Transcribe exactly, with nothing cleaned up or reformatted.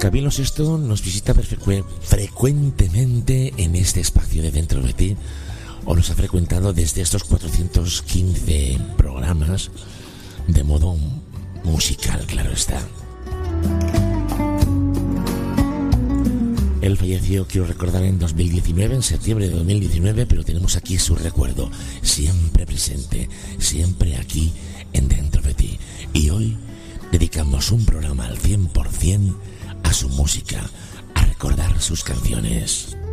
Camilo Sesto nos visita frecu- frecuentemente en este espacio de Dentro de Ti, o nos ha frecuentado desde estos cuatrocientos quince programas de modo musical, claro está. Él falleció, quiero recordar, en dos mil diecinueve, en septiembre de dos mil diecinueve, pero tenemos aquí su recuerdo, siempre presente, siempre aquí en Dentro de Ti. Y hoy dedicamos un programa al cien por ciento a su música, a recordar sus canciones.